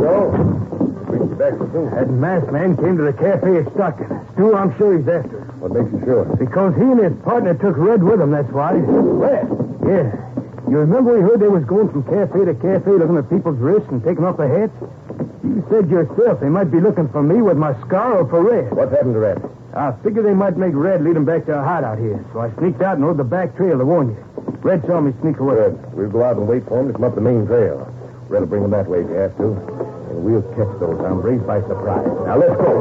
Joe. Brings you back so soon. That masked man came to the cafe at Stockton. Stu, I'm sure he's after him. What makes you sure? Because he and his partner took Red with him, that's why. Red? Yeah. You remember we heard they was going from cafe to cafe looking at people's wrists and taking off their hats? You said yourself they might be looking for me with my scar or for Red. What's happened to Red? I figured they might make Red lead him back to our hideout here, so I sneaked out and rode the back trail to warn you. Red saw me sneak away. Good. We'll go out and wait for him to come up the main trail. Red will bring him that way if you have to. And we'll catch those hombres by surprise. Now, let's go.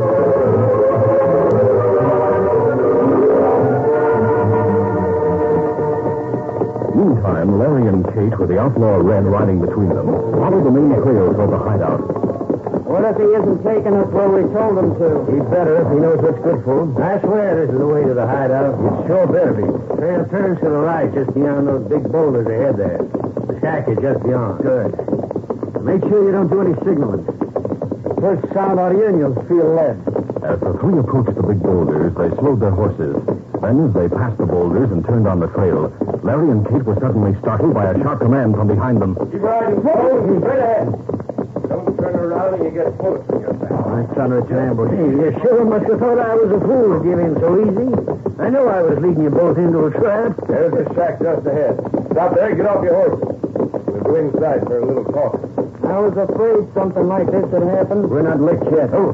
Meantime, Larry and Kate, with the outlaw Red riding between them, followed the main trail toward the hideout. What if he isn't taking us where we told him to? He'd better if he knows what's good for him. I swear this is the way to the hideout. It sure better be. Trail turns to the right just beyond those big boulders ahead there. The shack is just beyond. Good. Make sure you don't do any signaling. The first sound out of you and you'll feel lead. As the three approached the big boulders, they slowed their horses. Then, as they passed the boulders and turned on the trail, Larry and Kate were suddenly startled by a sharp command from behind them. Keep riding. Go. Straight ahead. Don't turn around and you get bullets in your back. My son, it's an ambush. Hey, you sure must have thought I was a fool to give in so easy. I know I was leading you both into a trap. There's the shack just ahead. Stop there. Get off your horses. We'll go inside for a little talk. I was afraid something like this would happen. We're not licked yet. All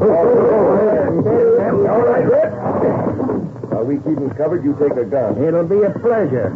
right, Red. While we keep him covered, you take a gun. It'll be a pleasure.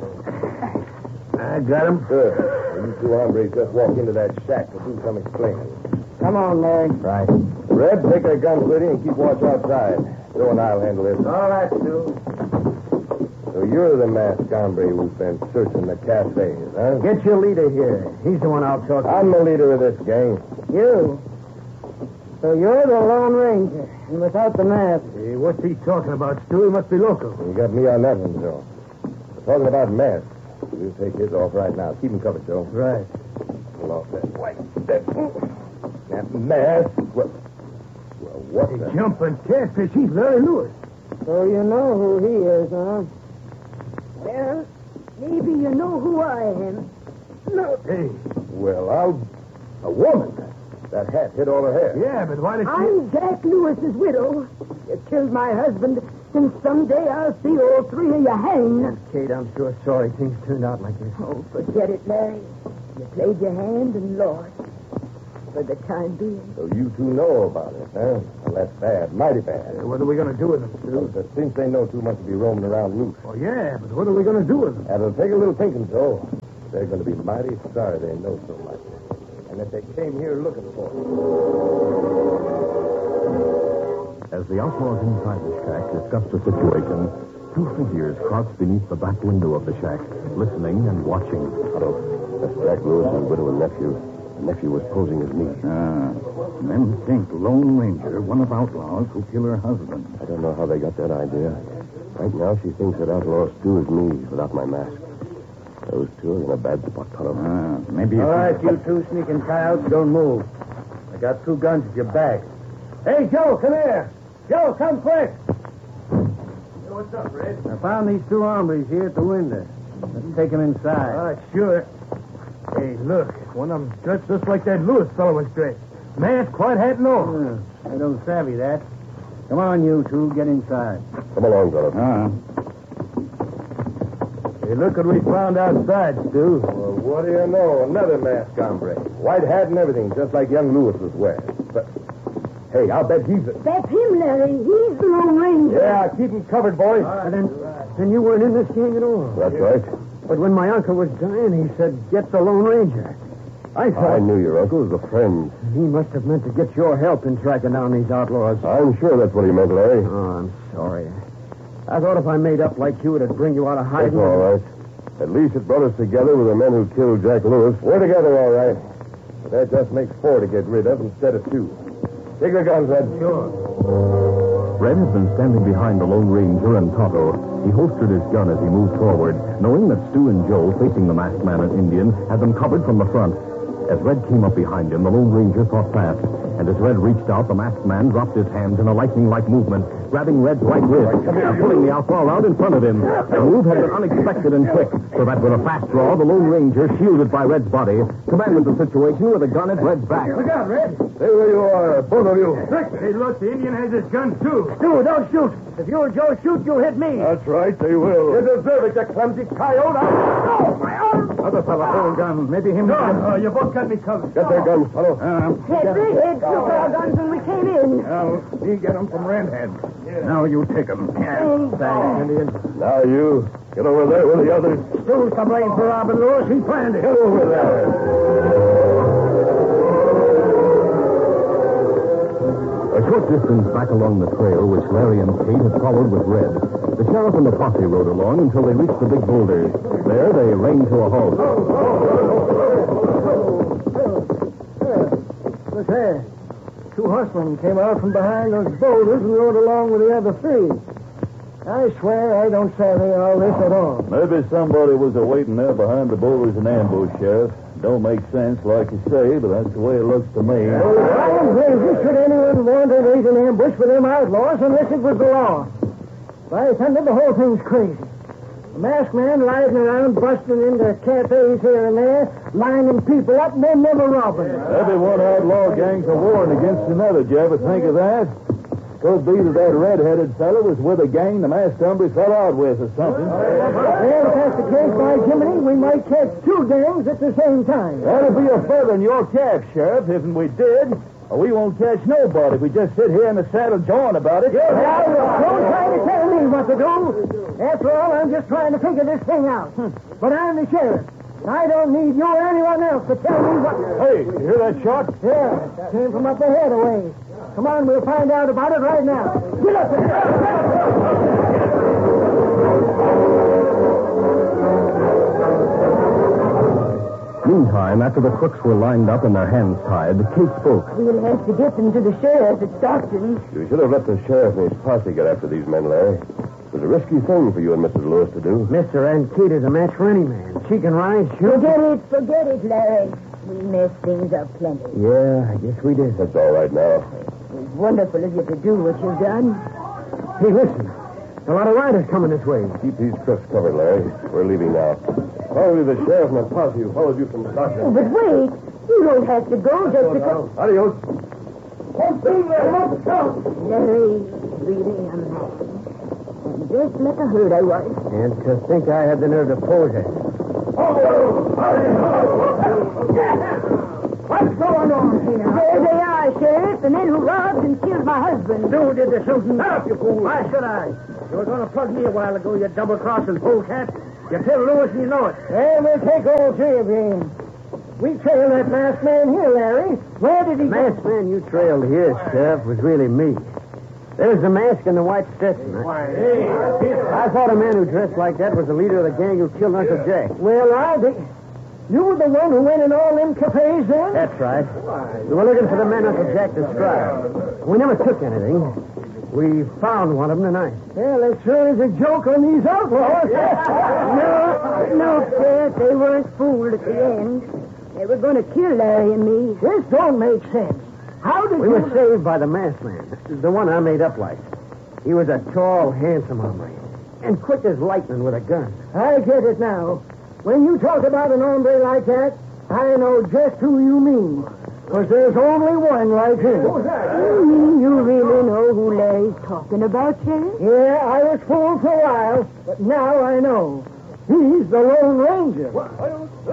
I got him. Good. Well, you two hombres just walk into that shack to do some explaining. Come on, Larry. Right. Red, take that gun with you and keep watch outside. Joe and I'll handle this. All right, Stu. So you're the masked hombre who's been searching the cafes, huh? Get your leader here. He's the one I'll talk to. I'm the leader of this gang. You? So you're the Lone Ranger, and without the mask. Hey, what's he talking about, Stu? He must be local. You got me on that one, Joe. We're talking about masks. We'll take his off right now. Keep him covered, Joe. Right. Pull off that white. That mask. Well, what the... Jumping catfish. He's Larry Lewis. So you know who he is, huh? Well, maybe you know who I am. No. Hey. Well, a woman. That hat hid all her hair. Yeah, but why did I'm Jack Lewis's widow. You killed my husband, and someday I'll see all three of you hanged. Kate, I'm sure sorry things turned out like this. Oh, forget it, Larry. You played your hand and lost. For the time being. So you two know about it, huh? Well, that's bad. Mighty bad. What are we going to do with them, Stu? But since they know too much to be roaming around loose. Oh, yeah, but what are we going to do with them? That'll take a little thinking, Joe. They're going to be mighty sorry they know so much. And if they came here looking for it. As the outlaws inside the shack discussed the situation, two figures crouched beneath the back window of the shack, listening and watching. Hello. That's Jack Lewis's widow and nephew. The nephew was posing as me. Men think Lone Ranger, one of outlaws who kill her husband. I don't know how they got that idea. Right now, she thinks that outlaw Stu is me without my mask. Those two are in a bad spot, Tonto. Maybe... All right, you two sneaking coyotes, don't move. I got two guns at your back. Hey, Joe, come here. Joe, come quick. Hey, what's up, Red? I found these two hombres here at the window. Let's take them inside. All right, sure. Hey, look. One of them dressed just like that Lewis fellow was dressed. Mask, white hat, and all. I don't savvy that. Come on, you two. Get inside. Come along, fellow. Hey, look what we found outside, Stu. Well, what do you know? Another masked hombre. White hat and everything, just like young Lewis was wearing. But, hey, I'll bet he's it. That's him, Larry. He's the Lone Ranger. Yeah, keep him covered, boys. Then you weren't in this gang at all. That's right. But when my uncle was dying, he said, get the Lone Ranger. I thought... I knew your uncle was a friend. He must have meant to get your help in tracking down these outlaws. I'm sure that's what he meant, Larry. Oh, I'm sorry. I thought if I made up like you, it'd bring you out of hiding. That's all right. At least it brought us together with the men who killed Jack Lewis. We're together, all right. But that just makes four to get rid of instead of two. Take the guns, Red. Sure. Red had been standing behind the Lone Ranger and Tonto. He holstered his gun as he moved forward, knowing that Stu and Joe, facing the masked man and Indian, had them covered from the front. As Red came up behind him, the Lone Ranger thought fast, and And as Red reached out, the masked man dropped his hands in a lightning-like movement, grabbing Red's right wrist and pulling the outlaw out in front of him. The move had been unexpected and quick, so that with a fast draw, the Lone Ranger, shielded by Red's body, commanded the situation with a gun at Red's back. Look out, Red. Stay where you are, both of you. Hey, look, the Indian has his gun, too. Stu, don't shoot. If you or Joe shoot, you'll hit me. That's right, they will. You deserve it, you clumsy coyote. Oh, my arm. Other fella, hold gun. Maybe him. No, you both got me covered. Get their guns, fellow. They took our guns when we came in. Well, we get 'em from Redhead. Now you take 'em. Thanks, Indian. Now you, get over there with the others. Stu's to blame for robbing Lewis. He planned it. Get over there. A short distance back along the trail which Larry and Kate had followed with Red, the sheriff and the posse rode along until they reached the big boulders. There, they reined to a halt. Look there. 2 horsemen came out from behind those boulders and rode along with the other 3. I swear I don't savvy all this at all. Maybe somebody was awaiting there behind the boulders in ambush, Sheriff. Don't make sense like you say, but that's the way it looks to me. I am crazy. Should anyone want to wait an ambush for them outlaws unless it was the law? By thunder, the whole thing's crazy. A masked man riding around, busting into cafes here and there, lining people up, and then never robbing them. Every one outlaw gang's a warring against another. Did you ever think of that? Could be that red-headed fellow was with a gang the masked hombre fell out with or something. Well, if that's the case, by Jiminy, we might catch 2 gangs at the same time. That'd be a feather in your cap, Sheriff, if we did. We won't catch nobody if we just sit here in the saddle jawing about it. Don't try to tell me what to do. After all, I'm just trying to figure this thing out. But I'm the sheriff. I don't need you or anyone else to tell me what... Hey, you hear that shot? Yeah, came from up ahead a ways. Come on, we'll find out about it right now. Get up there. Meantime, after the crooks were lined up and their hands tied, Kate spoke. We'll have to get them to the sheriff at Stockton. You should have let the sheriff and his posse get after these men, Larry. It was a risky thing for you and Mrs. Lewis to do. Mr. Aunt Kate is a match for any man. She can ride, shoot. Forget it, Larry. We messed things up plenty. Yeah, I guess we did. That's all right now. It's wonderful of you to do what you've done. Hey, listen. A lot of riders coming this way. Keep these crooks covered, Larry. We're leaving now. Probably the sheriff and the posse who followed you from Stockton. Oh, but wait. You don't have to go just because... Adios. Larry, really a man. And just like I heard I was. And to think I had the nerve to pose it. What's going on here? There they are, Sheriff. The men who robbed and killed my husband. Who did the shooting? Stop, you fool. Why should I? You were going to plug me a while ago, you double-crossing polecat. You tell Lewis and you know it. Well, we'll take all 3 of you in. We trailed that masked man here, Larry. Where did he go? The masked man you trailed here, Sheriff, was really me. There's the mask and the white Stetson. I thought a man who dressed like that was the leader of the gang who killed Uncle Jack. Well, I think... You were the one who went in all them cafes then? That's right. We were looking for the man Uncle Jack described. We never took anything. We found one of them tonight. Well, that sure is a joke on these outlaws. No, Sheriff. They weren't fooled at the end. They were going to kill Larry and me. This don't make sense. How did We were saved by the masked man. The one I made up like. He was a tall, handsome hombre. And quick as lightning with a gun. I get it now. When you talk about an hombre like that, I know just who you mean. Because there's only one like him. You mean you really know who Larry's talking about, Sheriff? Yeah, I was fooled for a while, but now I know. He's the Lone Ranger.